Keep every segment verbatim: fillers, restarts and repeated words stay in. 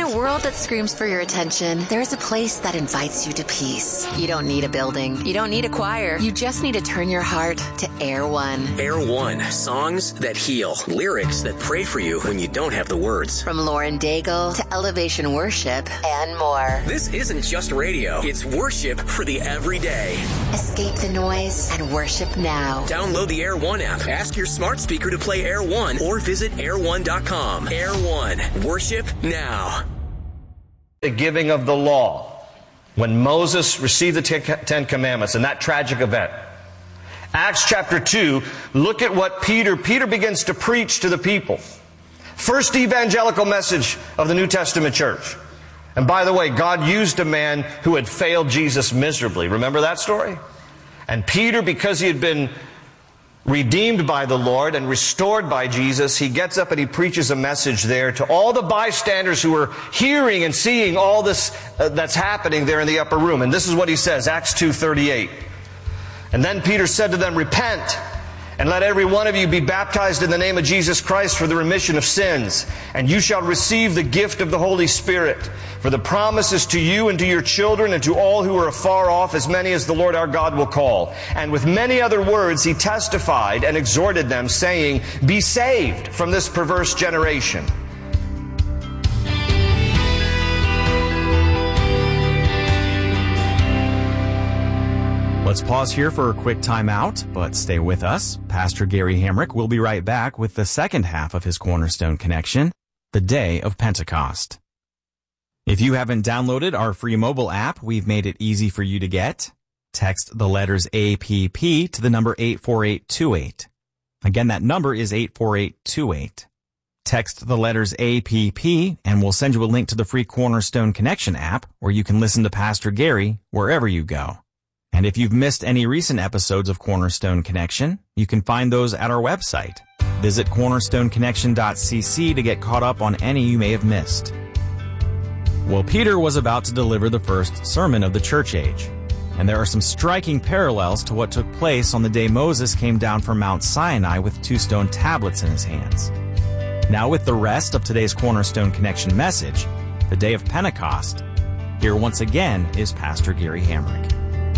a world that screams for your attention, there is a place that invites you to peace. You don't need a building. You don't need a choir. You just need to turn your heart to Air One. Air One. Songs that heal. Lyrics that pray for you when you don't have the words. From Lauren Daigle to Elevation Worship and more. This isn't just radio. It's worship for the everyday. Escape the noise and worship now. Download the Air One app. Ask your smart speaker to play Air One or visit air one dot com. Air One. Worship now. The giving of the law. When Moses received the Ten Commandments and that tragic event. Acts chapter two, look at what Peter, Peter begins to preach to the people. First evangelical message of the New Testament church. And by the way, God used a man who had failed Jesus miserably. Remember that story? And Peter, because he had been redeemed by the Lord and restored by Jesus, he gets up and he preaches a message there to all the bystanders who are hearing and seeing all this uh, that's happening there in the upper room. And this is what he says, Acts two thirty-eight. And then Peter said to them, repent, and let every one of you be baptized in the name of Jesus Christ for the remission of sins. And you shall receive the gift of the Holy Spirit. For the promise is to you and to your children and to all who are afar off, as many as the Lord our God will call. And with many other words he testified and exhorted them, saying, be saved from this perverse generation. Let's pause here for a quick time out, but stay with us. Pastor Gary Hamrick will be right back with the second half of his Cornerstone Connection, the day of Pentecost. If you haven't downloaded our free mobile app, we've made it easy for you to get. Text the letters A P P to the number eight four eight two eight. Again, that number is eight four eight two eight. Text the letters A P P and we'll send you a link to the free Cornerstone Connection app where you can listen to Pastor Gary wherever you go. And if you've missed any recent episodes of Cornerstone Connection, you can find those at our website. Visit cornerstone connection dot c c to get caught up on any you may have missed. Well, Peter was about to deliver the first sermon of the church age, and there are some striking parallels to what took place on the day Moses came down from Mount Sinai with two stone tablets in his hands. Now with the rest of today's Cornerstone Connection message, the day of Pentecost, here once again is Pastor Gary Hamrick.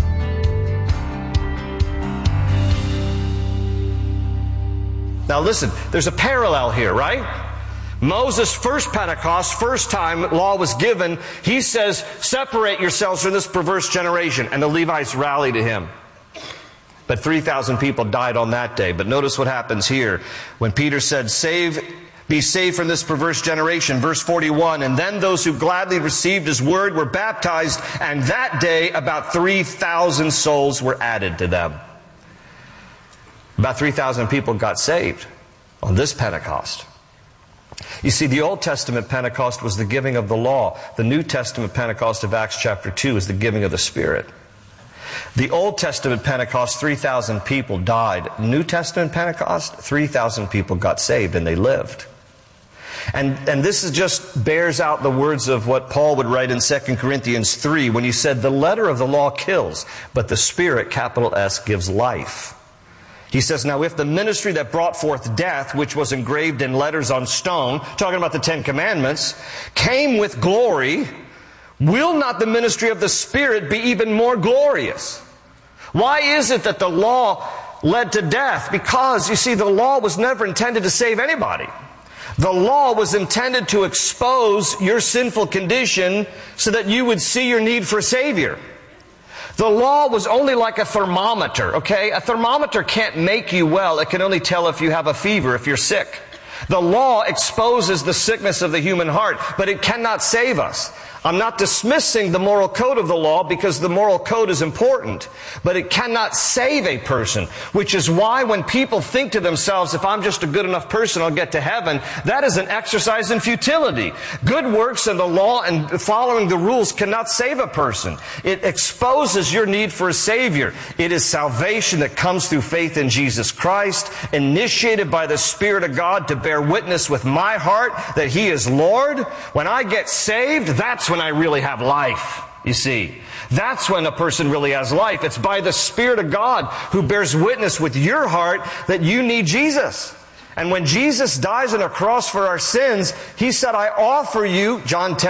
Now listen, there's a parallel here, right? Moses' first Pentecost, first time law was given, he says, separate yourselves from this perverse generation. And the Levites rally to him. But three thousand people died on that day. But notice what happens here. When Peter said, save, be saved from this perverse generation. Verse forty-one, and then those who gladly received his word were baptized, and that day about three thousand souls were added to them. About three thousand people got saved on this Pentecost. You see, the Old Testament Pentecost was the giving of the law. The New Testament Pentecost of Acts chapter two is the giving of the Spirit. The Old Testament Pentecost, three thousand people died. New Testament Pentecost, three thousand people got saved and they lived. And, and this is just bears out the words of what Paul would write in Second Corinthians three when he said, the letter of the law kills, but the Spirit, capital S, gives life. He says, now if the ministry that brought forth death, which was engraved in letters on stone, talking about the Ten Commandments, came with glory, will not the ministry of the Spirit be even more glorious? Why is it that the law led to death? Because, you see, the law was never intended to save anybody. The law was intended to expose your sinful condition so that you would see your need for a Savior. The law was only like a thermometer, okay? A thermometer can't make you well. It can only tell if you have a fever, if you're sick. The law exposes the sickness of the human heart, but it cannot save us. I'm not dismissing the moral code of the law because the moral code is important, but it cannot save a person, which is why when people think to themselves, if I'm just a good enough person, I'll get to heaven, that is an exercise in futility. Good works and the law and following the rules cannot save a person. It exposes your need for a Savior. It is salvation that comes through faith in Jesus Christ, initiated by the Spirit of God to bear witness with my heart that He is Lord. When I get saved, that's when I really have life, you see. That's when a person really has life. It's by the Spirit of God who bears witness with your heart that you need Jesus. And when Jesus dies on a cross for our sins, He said, I offer you, John ten,